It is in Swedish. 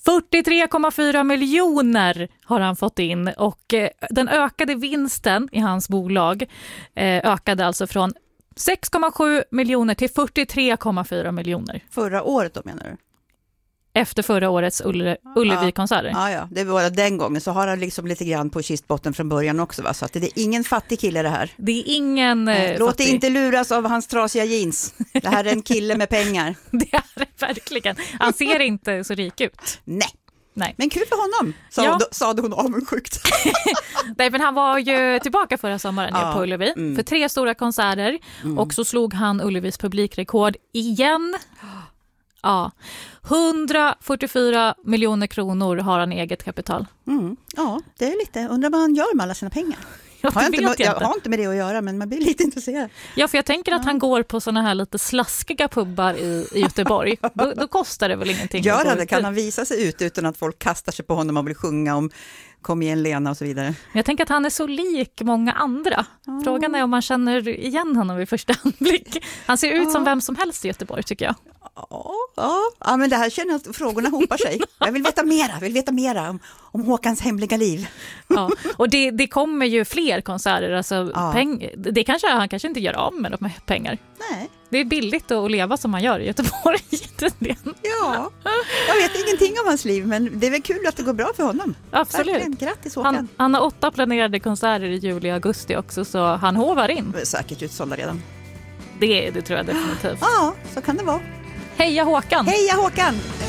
43,4 miljoner har han fått in och den ökade vinsten i hans bolag ökade alltså från 6,7 miljoner till 43,4 miljoner. Förra året då menar du? Efter förra årets Ullevi-konserter. Ja, det var den gången. Så har han liksom lite grann på kistbotten från början också. Va? Så att det är ingen fattig kille det här. Det är ingen låt dig inte luras av hans trasiga jeans. Det här är en kille med pengar. Det är det verkligen. Han ser inte så rik ut. Nej. Men kul för honom, sa hon avundsjukt. Nej, men han var ju tillbaka förra sommaren på Ullevi för 3 stora konserter. Och så slog han Ullevis publikrekord igen. Ja, 144 miljoner kronor har han eget kapital. Ja, det är lite, undrar vad han gör med alla sina pengar. Jag har inte med det att göra, men man blir lite intresserad. Ja, för jag tänker att han går på såna här lite slaskiga pubbar i Göteborg. Då kostar det väl ingenting. Gör han det? Kan han visa sig ut utan att folk kastar sig på honom och vill sjunga om kom igen Lena och så vidare? Jag tänker att han är så lik många andra. Frågan är om man känner igen honom vid första anblick. Han ser ut som vem som helst i Göteborg, tycker jag. Ja, men det här känner att frågorna hopar sig. Jag vill veta mera om Håkans hemliga liv. Ja, och det kommer ju fler konserter. Alltså han kanske inte gör av med de pengar. Nej. Det är billigt att leva som man gör i Göteborg. Ja, jag vet ingenting om hans liv, men det är väl kul att det går bra för honom. Absolut. Verkligen. Grattis Håkan. Han har 8 planerade konserter i juli och augusti också, så han hovar in. Det är säkert utsålda redan. Det tror jag definitivt. Ja, så kan det vara. Heja Håkan! Heja Håkan!